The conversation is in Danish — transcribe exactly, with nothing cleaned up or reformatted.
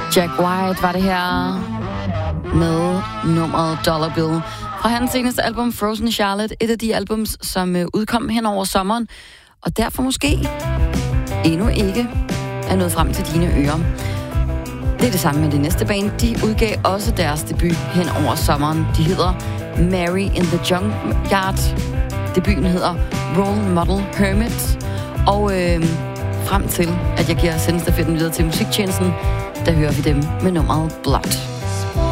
Jack White var det her med nummeret Dollar Bill fra hans seneste album Frozen Charlotte, et af de albums, som udkom hen over sommeren, og derfor måske endnu ikke er nået frem til dine ører. Det er det samme med det næste band. De udgav også deres debut hen over sommeren. De hedder Mary in the Junkyard. Debuten hedder Role Model Hermit. Og øh, frem til, at jeg giver sendestafetten videre til musiktjenesten, der hører vi dem med nummeret Blood.